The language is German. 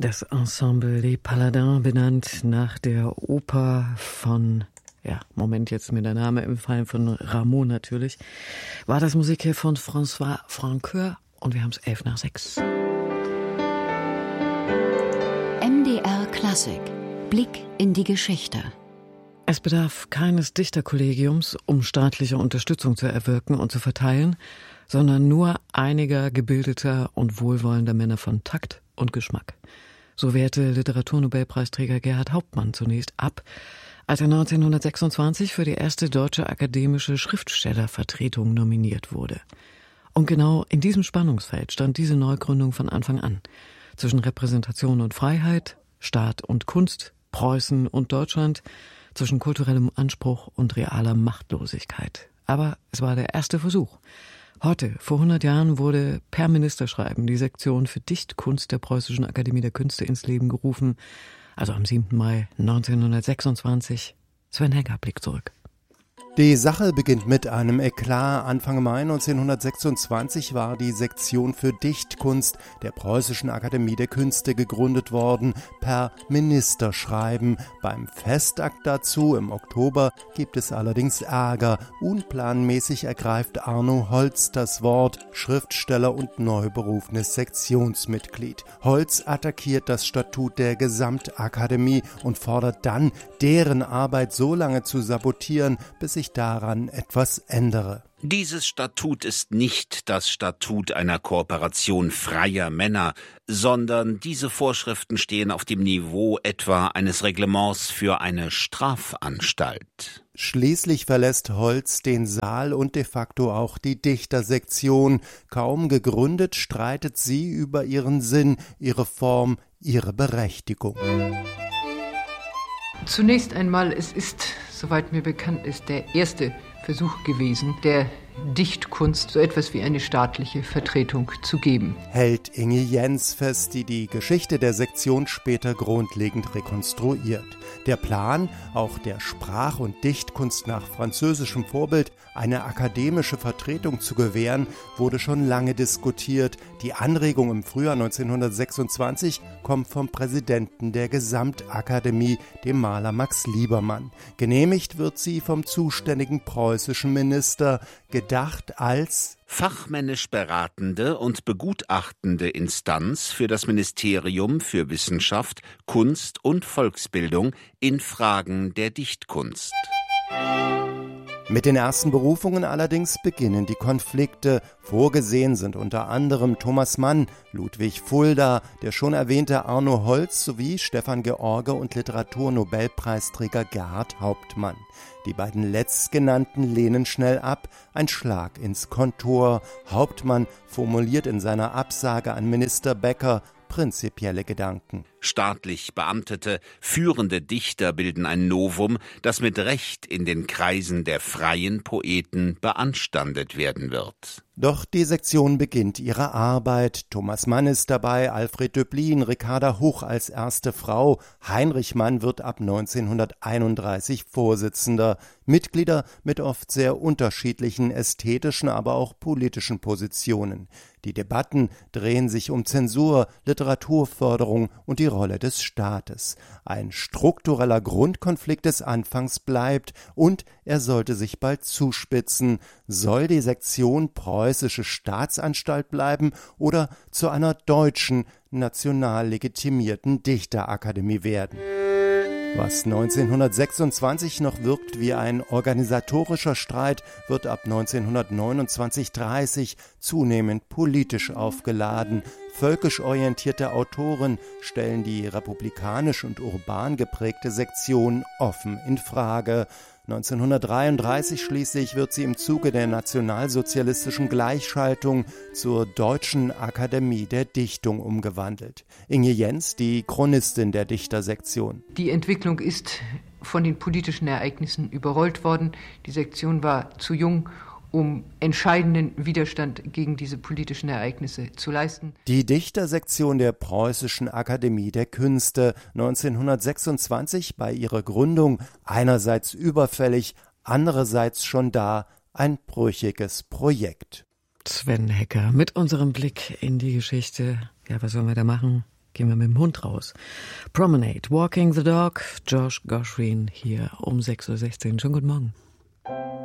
Das Ensemble Les Paladins, benannt nach der Oper von, jetzt ist mir der Name empfallen, von Rameau natürlich, war das Musik hier von François Francoeur und wir haben es 5:11. MDR Klassik. Blick in die Geschichte. Es bedarf keines Dichterkollegiums, um staatliche Unterstützung zu erwirken und zu verteilen, sondern nur einiger gebildeter und wohlwollender Männer von Takt und Geschmack. So wehrte Literaturnobelpreisträger Gerhard Hauptmann zunächst ab, als er 1926 für die erste deutsche akademische Schriftstellervertretung nominiert wurde. Und genau in diesem Spannungsfeld stand diese Neugründung von Anfang an. Zwischen Repräsentation und Freiheit, Staat und Kunst, Preußen und Deutschland, zwischen kulturellem Anspruch und realer Machtlosigkeit. Aber es war der erste Versuch. Heute, vor 100 Jahren, wurde per Ministerschreiben die Sektion für Dichtkunst der Preußischen Akademie der Künste ins Leben gerufen. Also am 7. Mai 1926. Sven Hegger blickt zurück. Die Sache beginnt mit einem Eklat. Anfang Mai 1926 war die Sektion für Dichtkunst der Preußischen Akademie der Künste gegründet worden, per Ministerschreiben. Beim Festakt dazu im Oktober gibt es allerdings Ärger. Unplanmäßig ergreift Arno Holz das Wort, Schriftsteller und neu berufenes Sektionsmitglied. Holz attackiert das Statut der Gesamtakademie und fordert dann, deren Arbeit so lange zu sabotieren, bis sich daran etwas ändere. Dieses Statut ist nicht das Statut einer Kooperation freier Männer, sondern diese Vorschriften stehen auf dem Niveau etwa eines Reglements für eine Strafanstalt. Schließlich verlässt Holz den Saal und de facto auch die Dichtersektion. Kaum gegründet streitet sie über ihren Sinn, ihre Form, ihre Berechtigung. Zunächst einmal, es ist, soweit mir bekannt ist, der erste Versuch gewesen, der Dichtkunst so etwas wie eine staatliche Vertretung zu geben. Hält Inge Jens fest, die die Geschichte der Sektion später grundlegend rekonstruiert. Der Plan, auch der Sprach- und Dichtkunst nach französischem Vorbild eine akademische Vertretung zu gewähren, wurde schon lange diskutiert. Die Anregung im Frühjahr 1926 kommt vom Präsidenten der Gesamtakademie, dem Maler Max Liebermann. Genehmigt wird sie vom zuständigen preußischen Minister, gedacht als fachmännisch beratende und begutachtende Instanz für das Ministerium für Wissenschaft, Kunst und Volksbildung in Fragen der Dichtkunst. Mit den ersten Berufungen allerdings beginnen die Konflikte. Vorgesehen sind unter anderem Thomas Mann, Ludwig Fulda, der schon erwähnte Arno Holz sowie Stefan George und Literaturnobelpreisträger Gerhard Hauptmann. Die beiden letztgenannten lehnen schnell ab, ein Schlag ins Kontor. Hauptmann formuliert in seiner Absage an Minister Becker prinzipielle Gedanken. Staatlich beamtete, führende Dichter bilden ein Novum, das mit Recht in den Kreisen der freien Poeten beanstandet werden wird. Doch die Sektion beginnt ihre Arbeit. Thomas Mann ist dabei, Alfred Döblin, Ricarda Huch als erste Frau. Heinrich Mann wird ab 1931 Vorsitzender. Mitglieder mit oft sehr unterschiedlichen ästhetischen, aber auch politischen Positionen. Die Debatten drehen sich um Zensur, Literaturförderung und die Rolle des Staates. Ein struktureller Grundkonflikt des Anfangs bleibt und er sollte sich bald zuspitzen. Soll die Sektion preußische Staatsanstalt bleiben oder zu einer deutschen, national legitimierten Dichterakademie werden? Was 1926 noch wirkt wie ein organisatorischer Streit, wird ab 1929/30 zunehmend politisch aufgeladen. Völkisch orientierte Autoren stellen die republikanisch und urban geprägte Sektion offen in Frage. 1933 schließlich wird sie im Zuge der nationalsozialistischen Gleichschaltung zur Deutschen Akademie der Dichtung umgewandelt. Inge Jens, die Chronistin der Dichtersektion. Die Entwicklung ist von den politischen Ereignissen überrollt worden. Die Sektion war zu jung, um entscheidenden Widerstand gegen diese politischen Ereignisse zu leisten. Die Dichtersektion der Preußischen Akademie der Künste, 1926 bei ihrer Gründung einerseits überfällig, andererseits schon da, ein brüchiges Projekt. Sven Hegger mit unserem Blick in die Geschichte. Ja, was sollen wir da machen? gehen wir mit dem Hund raus. Promenade, Walking the Dog, Josh Goshrin hier um 6:16 Uhr. Schönen guten Morgen.